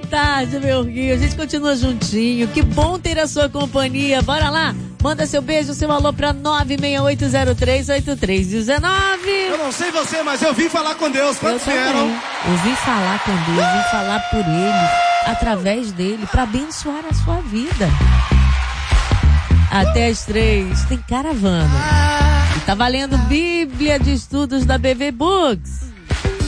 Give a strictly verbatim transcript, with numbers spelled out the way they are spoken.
tarde, meu Rio. A gente continua juntinho. Que bom ter a sua companhia. Bora lá. Manda seu beijo, seu alô pra nove seis oito zero três oito três um nove. Eu não sei você, mas eu vim falar com Deus. Quantos vieram? Eu vim falar com Deus, vim falar por Ele, através dele, pra abençoar a sua vida. Até as três tem caravana. E tá valendo Bíblia de Estudos da B V Books.